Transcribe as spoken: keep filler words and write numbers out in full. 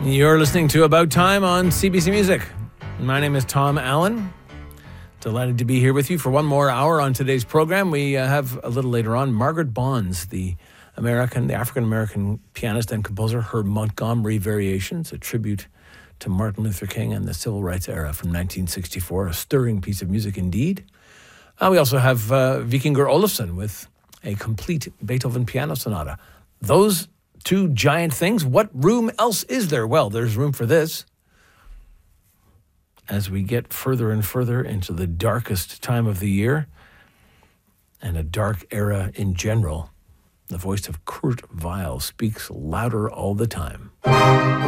You're listening to About Time on C B C Music. My name is Tom Allen. Delighted to be here with you for one more hour on today's program. We uh, have a little later on Margaret Bonds, the American, the African-American pianist and composer, her Montgomery Variations, a tribute to Martin Luther King and the Civil Rights era from nineteen sixty-four, a stirring piece of music indeed. Uh, we also have uh, Vikingur Olafsson with a complete Beethoven piano sonata. Those two giant things, what room else is there? Well, there's room for this. As we get further and further into the darkest time of the year and a dark era in general, the voice of Kurt Weill speaks louder all the time.